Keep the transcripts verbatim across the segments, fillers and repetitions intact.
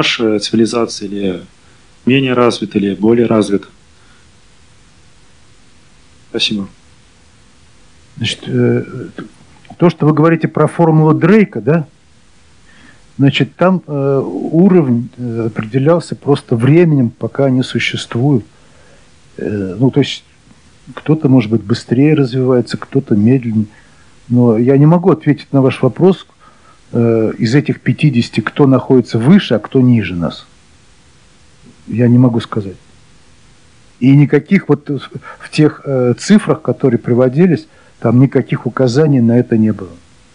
наша цивилизация или менее развита, или более развита? Спасибо. Значит, то, что вы говорите про формулу Дрейка, да? Значит, там уровень определялся просто временем, пока они существуют. Ну, то есть кто-то, может быть, быстрее развивается, кто-то медленнее. Но я не могу ответить на ваш вопрос из этих пятидесяти, кто находится выше, а кто ниже нас. Я не могу сказать. И никаких вот в тех цифрах, которые приводились, там никаких указаний на это не было.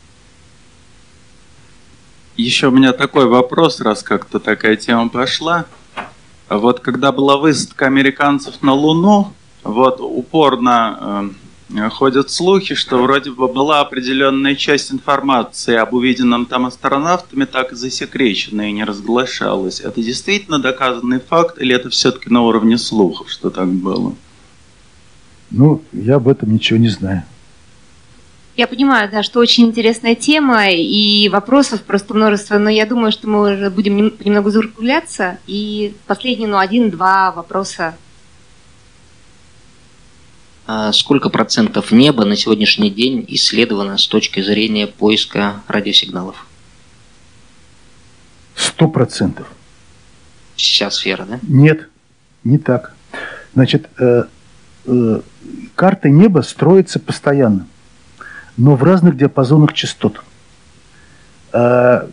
Еще у меня такой вопрос, раз как-то такая тема пошла. Вот когда была высадка американцев на Луну, вот упорно э, ходят слухи, что вроде бы была определенная часть информации об увиденном там астронавтами так и засекречена и не разглашалась. Это действительно доказанный факт или это все-таки на уровне слухов, что так было? Ну, я об этом ничего не знаю. Я понимаю, да, что очень интересная тема и вопросов просто множество, но я думаю, что мы уже будем немного закругляться. И последний, ну, один-два вопроса. А сколько процентов неба на сегодняшний день исследовано с точки зрения поиска радиосигналов? Сто процентов. Вся сфера, да? Нет, не так. Значит, э, э, карта неба строится постоянно, но в разных диапазонах частот. А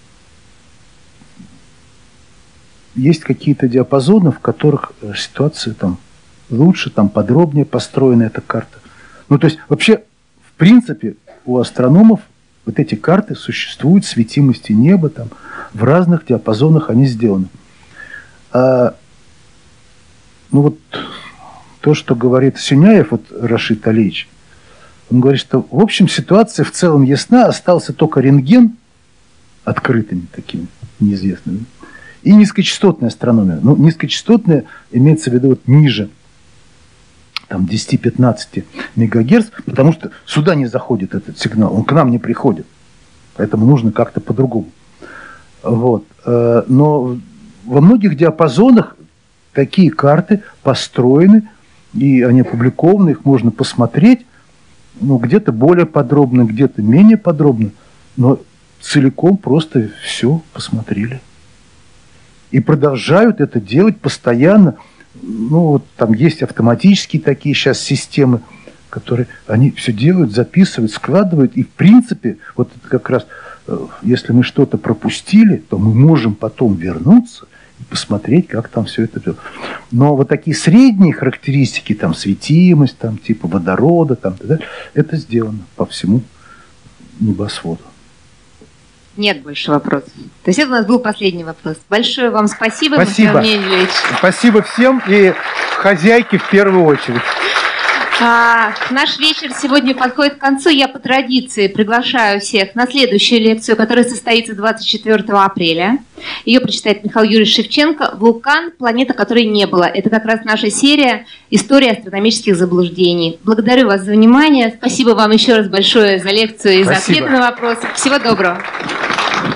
есть какие-то диапазоны, в которых ситуация там лучше, там подробнее построена эта карта. Ну, то есть, вообще, в принципе, у астрономов вот эти карты существуют, светимости неба, там, в разных диапазонах они сделаны. А, ну, вот то, что говорит Сюняев, вот Рашид Алиевич, он говорит, что, в общем, ситуация в целом ясна, остался только рентген открытыми такими, неизвестными, и низкочастотная астрономия. Ну, низкочастотная имеется в виду вот ниже там десять-пятнадцать мегагерц, потому что сюда не заходит этот сигнал, он к нам не приходит. Поэтому нужно как-то по-другому. Вот. Но во многих диапазонах такие карты построены, и они опубликованы, их можно посмотреть. Ну, где-то более подробно, где-то менее подробно, но целиком просто все посмотрели. И продолжают это делать постоянно. Ну, вот там есть автоматические такие сейчас системы, которые они все делают, записывают, складывают. И в принципе, вот это как раз, если мы что-то пропустили, то мы можем потом вернуться и посмотреть, как там все это было. Но вот такие средние характеристики, там светимость, там типа водорода, там, да, это сделано по всему небосводу. Нет больше вопросов. То есть это у нас был последний вопрос. Большое вам спасибо, спасибо. Михаил Менделевич. Спасибо всем и хозяйке в первую очередь. А, наш вечер сегодня подходит к концу. Я по традиции приглашаю всех на следующую лекцию, которая состоится двадцать четвёртого апреля. Ее прочитает Михаил Юрьевич Шевченко «Вулкан. Планета, которой не было». Это как раз наша серия «История астрономических заблуждений». Благодарю вас за внимание. Спасибо вам еще раз большое за лекцию и Спасибо. За ответы на вопросы. Всего доброго.